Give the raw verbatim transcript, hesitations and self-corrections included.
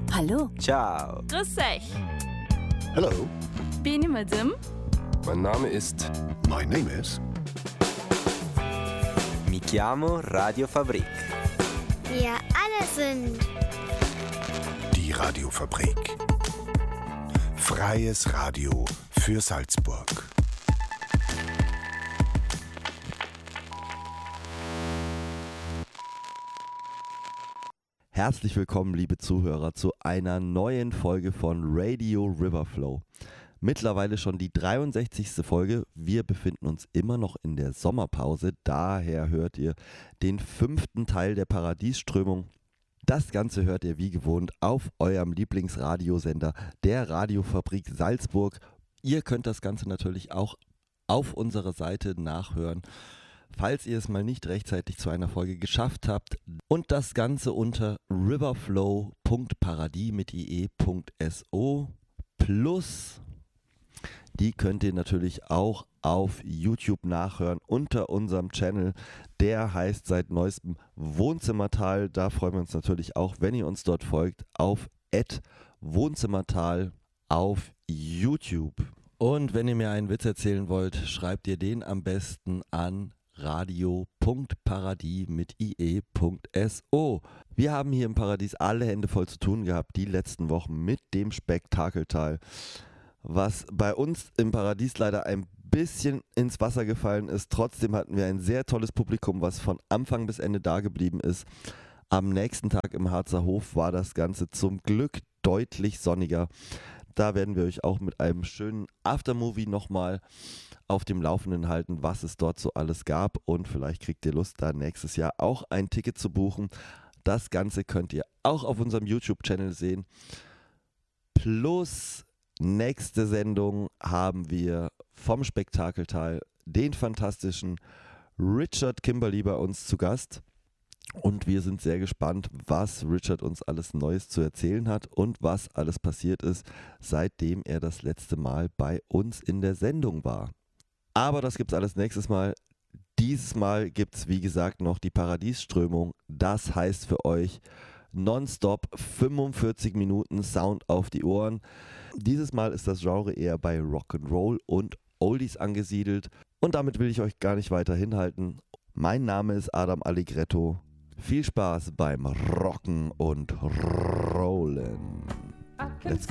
Hallo. Ciao. Grüß euch. Hello. Bin Madame. Mein Name ist... My name is... Mi chiamo Radio Fabrik. Wir alle sind... Die Radiofabrik. Freies Radio für Salzburg. Herzlich willkommen, liebe Zuhörer, zu einer neuen Folge von Radio Riverflow. Mittlerweile schon die dreiundsechzigste Folge. Wir befinden uns immer noch in der Sommerpause. Daher hört ihr den fünften Teil der Paradiesströmung. Das Ganze hört ihr wie gewohnt auf eurem Lieblingsradiosender, der Radiofabrik Salzburg. Ihr könnt das Ganze natürlich auch auf unserer Seite nachhören, falls ihr es mal nicht rechtzeitig zu einer Folge geschafft habt. Und das Ganze unter riverflow punkt paradis mit ie.so plus. Die könnt ihr natürlich auch auf YouTube nachhören unter unserem Channel. Der heißt seit neuestem Wohnzimmertal. Da freuen wir uns natürlich auch, wenn ihr uns dort folgt, auf at wohnzimmertal auf YouTube. Und wenn ihr mir einen Witz erzählen wollt, schreibt ihr den am besten an radio punkt paradis mit ie.so. Wir haben hier im Paradies alle Hände voll zu tun gehabt, die letzten Wochen mit dem Spektakeltal. Was bei uns im Paradies leider ein bisschen ins Wasser gefallen ist. Trotzdem hatten wir ein sehr tolles Publikum, was von Anfang bis Ende da geblieben ist. Am nächsten Tag im Harzer Hof war das Ganze zum Glück deutlich sonniger. Da werden wir euch auch mit einem schönen Aftermovie nochmal auf dem Laufenden halten, was es dort so alles gab. Und vielleicht kriegt ihr Lust, da nächstes Jahr auch ein Ticket zu buchen. Das Ganze könnt ihr auch auf unserem YouTube-Channel sehen. Plus nächste Sendung haben wir vom Spektakeltal den fantastischen Richard Kimberly bei uns zu Gast. Und wir sind sehr gespannt, was Richard uns alles Neues zu erzählen hat und was alles passiert ist, seitdem er das letzte Mal bei uns in der Sendung war. Aber das gibt's alles nächstes Mal. Dieses Mal gibt's, wie gesagt, noch die Paradiesströmung. Das heißt für euch nonstop fünfundvierzig Minuten Sound auf die Ohren. Dieses Mal ist das Genre eher bei Rock'n'Roll und Oldies angesiedelt. Und damit will ich euch gar nicht weiter hinhalten. Mein Name ist Adam Allegretto. Viel Spaß beim Rocken und Rollen. Let's